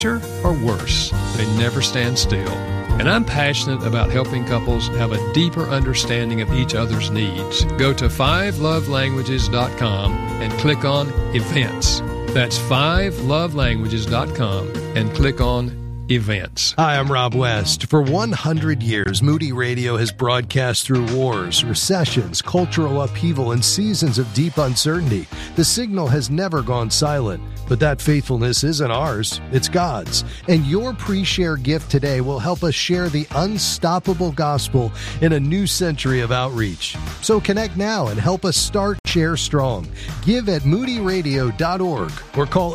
or worse, they never stand still. And I'm passionate about helping couples have a deeper understanding of each other's needs. Go to 5lovelanguages.com and click on Events. That's 5lovelanguages.com and click on Events. Hi, I'm Rob West. For 100 years, Moody Radio has broadcast through wars, recessions, cultural upheaval, and seasons of deep uncertainty. The signal has never gone silent. But that faithfulness isn't ours, it's God's. And your pre-share gift today will help us share the unstoppable gospel in a new century of outreach. So connect now and help us start Share Strong. Give at moodyradio.org or call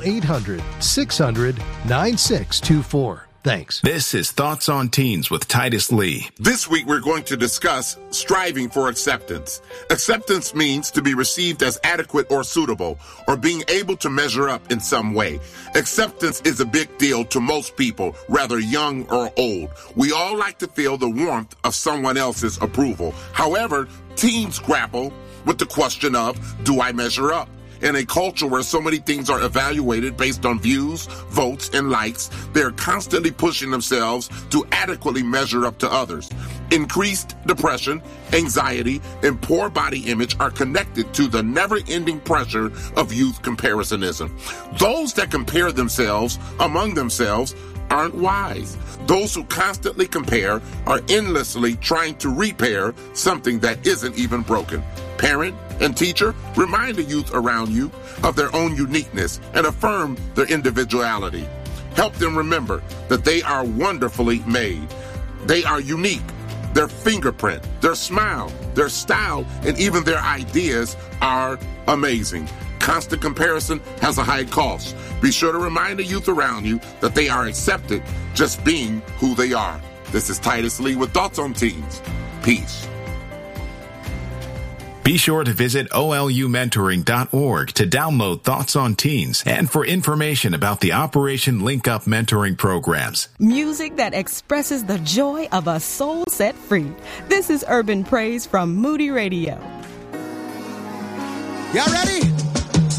800-600-9624. Thanks. This is Thoughts on Teens with Titus Lee. This week we're going to discuss striving for acceptance. Acceptance means to be received as adequate or suitable, or being able to measure up in some way. Acceptance is a big deal to most people, whether young or old. We all like to feel the warmth of someone else's approval. However, teens grapple with the question of, do I measure up? In a culture where so many things are evaluated based on views, votes, and likes, they're constantly pushing themselves to adequately measure up to others. Increased depression, anxiety, and poor body image are connected to the never-ending pressure of youth comparisоnism. Those that compare themselves among themselves aren't wise. Those who constantly compare are endlessly trying to repair something that isn't even broken. Parent and teacher, remind the youth around you of their own uniqueness and affirm their individuality. Help them remember that they are wonderfully made. They are unique. Their fingerprint, their smile, their style, and even their ideas are amazing. Constant comparison has a high cost. Be sure to remind the youth around you that they are accepted just being who they are. This is Titus Lee with Thoughts on Teens. Peace. Be sure to visit olumentoring.org to download Thoughts on Teens and for information about the Operation Link Up mentoring programs. Music that expresses the joy of a soul set free. This is Urban Praise from Moody Radio. Y'all ready?